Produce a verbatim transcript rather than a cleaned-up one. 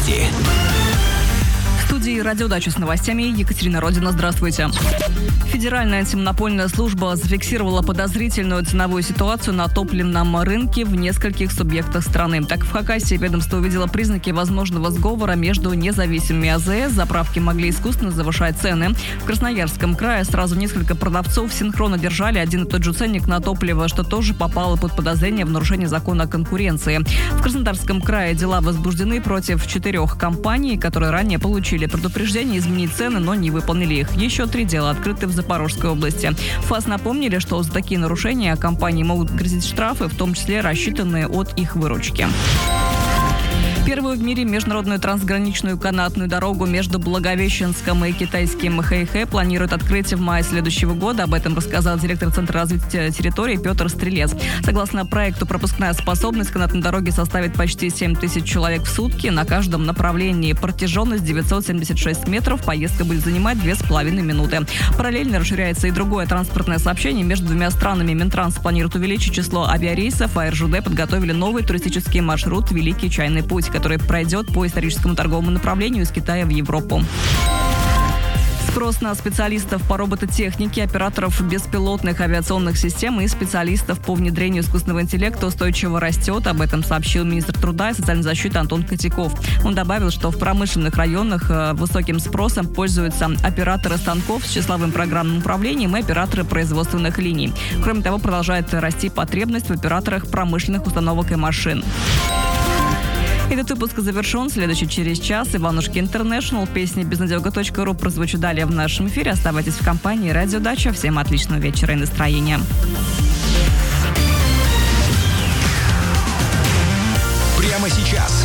Новости. В студии «Радиодача» с новостями Екатерина Родина. Здравствуйте. Федеральная антимонопольная служба зафиксировала подозрительную ценовую ситуацию на топливном рынке в нескольких субъектах страны. Так, в Хакасии ведомство увидело признаки возможного сговора между независимыми АЗС. Заправки могли искусственно завышать цены. В Красноярском крае сразу несколько продавцов синхронно держали один и тот же ценник на топливо, что тоже попало под подозрение в нарушении закона о конкуренции. В Краснодарском крае дела возбуждены против четырех компаний, которые ранее получили предупреждение изменить цены, но не выполнили их. Еще три дела открыты в Запорожской области. ФАС напомнили, что за такие нарушения компании могут грозить штрафы, в том числе рассчитанные от их выручки. Первую в мире международную трансграничную канатную дорогу между Благовещенском и китайским Хэйхэ планируют открыть в мае следующего года. Об этом рассказал директор Центра развития территории Петр Стрелец. Согласно проекту, пропускная способность канатной дороги составит почти семь тысяч человек в сутки на каждом направлении. Протяженность девятьсот семьдесят шесть метров. Поездка будет занимать две с половиной минуты. Параллельно расширяется и другое транспортное сообщение между двумя странами. Минтранс планирует увеличить число авиарейсов, а эр жэ дэ подготовили новый туристический маршрут «Великий чайный путь», который пройдет по историческому торговому направлению из Китая в Европу. Спрос на специалистов по робототехнике, операторов беспилотных авиационных систем и специалистов по внедрению искусственного интеллекта устойчиво растет. Об этом сообщил министр труда и социальной защиты Антон Котяков. Он добавил, что в промышленных районах высоким спросом пользуются операторы станков с числовым программным управлением и операторы производственных линий. Кроме того, продолжает расти потребность в операторах промышленных установок и машин. Этот выпуск завершен. Следующий через час. Иванушки Интернешнл. Песни безнадега точка ру прозвучат далее в нашем эфире. Оставайтесь в компании «Радиодача». Всем отличного вечера и настроения. Прямо сейчас